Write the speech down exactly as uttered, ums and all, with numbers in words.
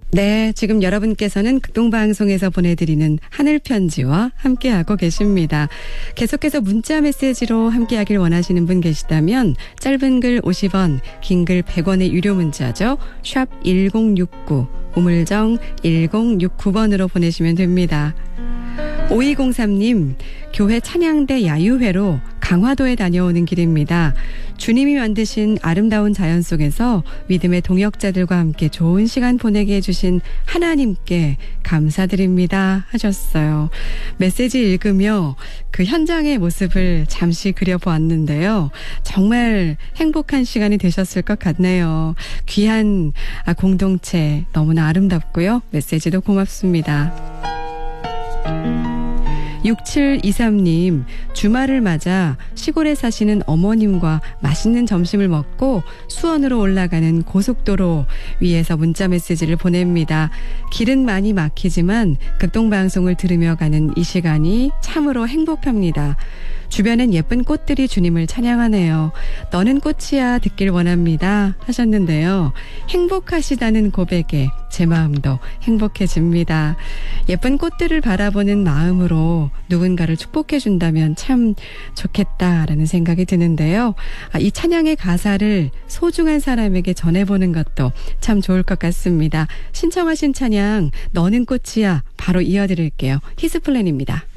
네, 지금 여러분께서는 극동방송에서 보내드리는 하늘편지와 함께하고 계십니다. 계속해서 문자 메시지로 함께하길 원하시는 분 계시다면 짧은 글 오십 원, 긴 글 백 원의 유료 문자죠. 샵 일공육구, 우물정 일공육구 번으로 보내시면 됩니다. 오이공삼 님, 교회 찬양대 야유회로 강화도에 다녀오는 길입니다. 주님이 만드신 아름다운 자연 속에서 믿음의 동역자들과 함께 좋은 시간 보내게 해주신 하나님께 감사드립니다 하셨어요. 메시지 읽으며 그 현장의 모습을 잠시 그려보았는데요. 정말 행복한 시간이 되셨을 것 같네요. 귀한 공동체 너무나 아름답고요. 메시지도 고맙습니다. 육칠이삼 님, 주말을 맞아 시골에 사시는 어머님과 맛있는 점심을 먹고 수원으로 올라가는 고속도로 위에서 문자 메시지를 보냅니다. 길은 많이 막히지만 극동방송을 들으며 가는 이 시간이 참으로 행복합니다. 주변엔 예쁜 꽃들이 주님을 찬양하네요. 너는 꽃이야 듣길 원합니다 하셨는데요. 행복하시다는 고백에 제 마음도 행복해집니다. 예쁜 꽃들을 바라보는 마음으로 누군가를 축복해준다면 참 좋겠다라는 생각이 드는데요. 아, 이 찬양의 가사를 소중한 사람에게 전해보는 것도 참 좋을 것 같습니다. 신청하신 찬양 너는 꽃이야 바로 이어드릴게요. 히스플랜입니다.